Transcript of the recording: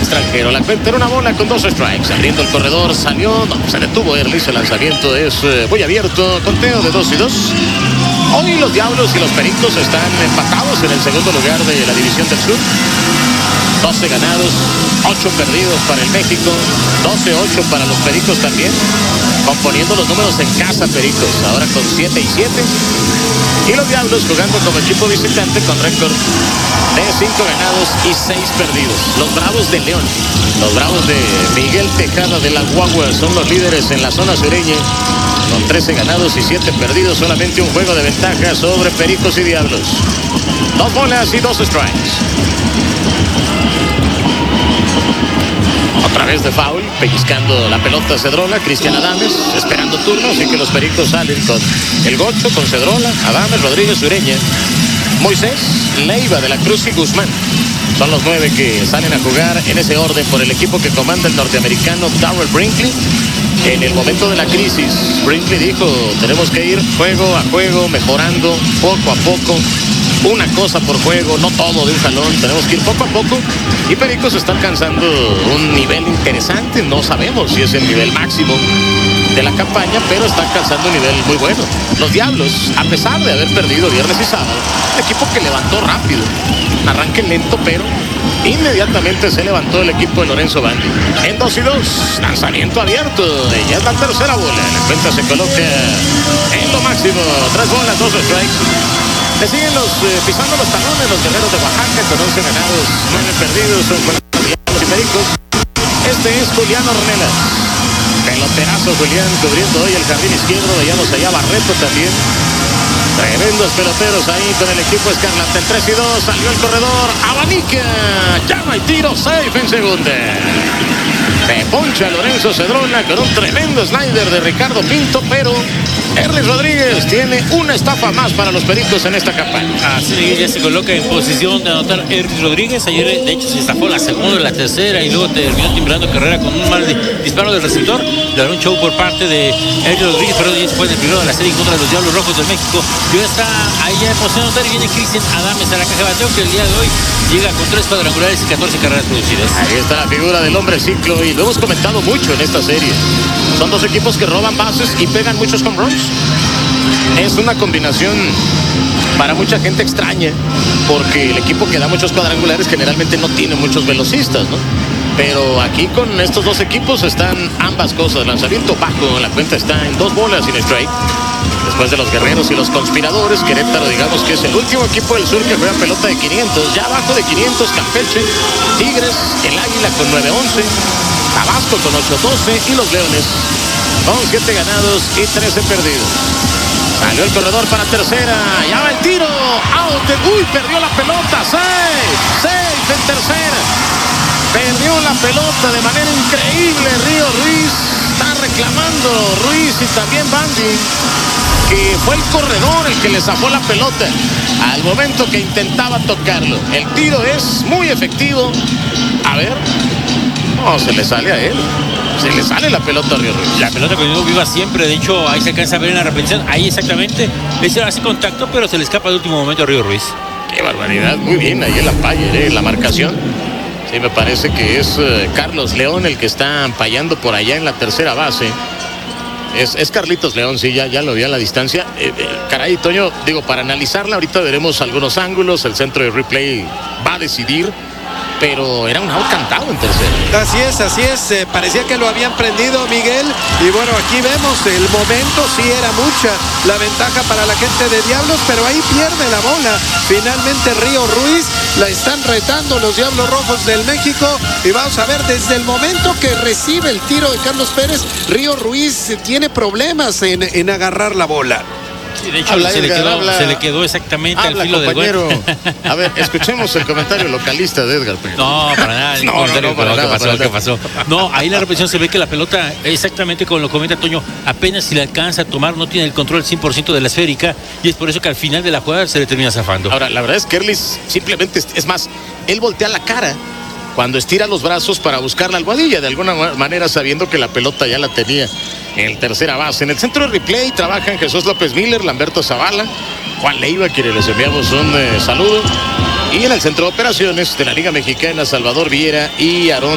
extranjero. La cuenta era una bola con 2 strikes. Abriendo el corredor, salió, no, se detuvo Erlis. El lanzamiento es muy abierto. Conteo de 2-2. Hoy los Diablos y los Pericos están empatados en el segundo lugar de la División del Sur. 12 ganados, 8 perdidos para el México, 12-8 para los Pericos también, componiendo los números en casa Pericos, ahora con 7-7. Y los Diablos jugando como equipo visitante con récord de 5 ganados y 6 perdidos. Los Bravos de León, los Bravos de Miguel Tejada de la Guagua son los líderes en la zona sureña, con 13 ganados y 7 perdidos, solamente un juego de ventaja sobre Pericos y Diablos. 2 bolas y 2 strikes. Otra vez de foul, pellizcando la pelota Cedrola, Cristian Adames, esperando turno, así que los Pericos salen con el Gocho, con Cedrola, Adames, Rodríguez, Ureña, Moisés, Leiva de la Cruz y Guzmán. Son los 9 que salen a jugar en ese orden por el equipo que comanda el norteamericano Darrell Brinkley. En el momento de la crisis, Brinkley dijo, tenemos que ir juego a juego, mejorando poco a poco. Una cosa por juego, no todo de un jalón, tenemos que ir poco a poco. Y Pericos está alcanzando un nivel interesante, no sabemos si es el nivel máximo de la campaña, pero está alcanzando un nivel muy bueno. Los Diablos, a pesar de haber perdido viernes y sábado, el equipo que levantó rápido, arranque lento, pero inmediatamente se levantó el equipo de Lorenzo Bandi. En 2-2, lanzamiento abierto, y ya es la tercera bola. La cuenta se coloca en lo máximo, 3 bolas, 2 strikes. Le siguen pisando los talones los guerreros de Oaxaca con 11 ganados, 9 perdidos, son Diablos y Pericos. Este es Julián Ornelas. Peloterazo Julián cubriendo hoy el jardín izquierdo. Veíamos allá Barreto también. Tremendos peloteros ahí con el equipo Escarlata. El 3-2, salió el corredor, abanica, llama y tiro, safe en segunda. Se poncha Lorenzo Cedrola con un tremendo slider de Ricardo Pinto, pero Erlis Rodríguez tiene una estafa más para los Pericos en esta campaña. Así ya se coloca en posición de anotar Erlis Rodríguez. Ayer de hecho se estafó la segunda, la tercera y luego terminó timbrando carrera con un mal disparo del receptor. Le dará un show por parte de Erlis Rodríguez, pero después del primero de la serie en contra de los Diablos Rojos del México. Y ahora está ahí ya en posición de anotar y viene Cristian Adames a la caja de bateo, que el día de hoy llega con 3 cuadrangulares y 14 carreras producidas. Ahí está la figura del hombre ciclo y lo hemos comentado mucho en esta serie. Son 2 equipos que roban bases y pegan muchos home runs. Es una combinación para mucha gente extraña, porque el equipo que da muchos cuadrangulares generalmente no tiene muchos velocistas, ¿no? Pero aquí con estos 2 equipos están ambas cosas. Lanzamiento bajo, la cuenta está en 2 bolas sin strike. Después de los Guerreros y los Conspiradores, Querétaro digamos que es el último equipo del sur que juega pelota de 500. Ya abajo de 500 Campeche, Tigres, el Águila con 9-11, Tabasco con 8-12 y los Leones con 7 ganados y 13 perdidos. Salió el corredor para tercera, ya va el tiro, out, uy, perdió la pelota, safe en tercera. Perdió la pelota de manera increíble Río Ruiz, está reclamando Ruiz y también Bandi, que fue el corredor el que le zafó la pelota al momento que intentaba tocarlo. El tiro es muy efectivo, a ver, no, se le sale a él. Se le sale la pelota a Río Ruiz. La pelota con viva siempre, de hecho ahí se alcanza a ver en la repetición, ahí exactamente, ese hace contacto, pero se le escapa de último momento a Río Ruiz. Qué barbaridad, muy bien ahí el ampalle, la marcación. Sí, me parece que es Carlos León el que está ampallando por allá en la tercera base. Es Carlitos León, sí, ya lo vi a la distancia. Caray, Toño, digo, para analizarla ahorita veremos algunos ángulos, el centro de replay va a decidir, pero era un out cantado en tercera. Así es, parecía que lo habían prendido, Miguel, y bueno, aquí vemos el momento, sí era mucha la ventaja para la gente de Diablos, pero ahí pierde la bola. Finalmente Río Ruiz, la están retando los Diablos Rojos del México, y vamos a ver, desde el momento que recibe el tiro de Carlos Pérez, Río Ruiz tiene problemas en agarrar la bola. Sí, de hecho, se le quedó exactamente al filo del gol. A ver, escuchemos el comentario localista de Edgar. No, para nada. ¿Qué pasó? No, ahí la repetición se ve que la pelota, exactamente como lo comenta Toño, apenas si le alcanza a tomar, no tiene el control 100% de la esférica, y es por eso que al final de la jugada se le termina zafando. Ahora, la verdad es que Erlis simplemente, es más, él voltea la cara cuando estira los brazos para buscar la almohadilla, de alguna manera sabiendo que la pelota ya la tenía en tercera base. En el centro de replay trabajan Jesús López Miller, Lamberto Zavala, Juan Leiva, a quienes les enviamos un saludo. Y en el centro de operaciones de la Liga Mexicana, Salvador Viera y Aarón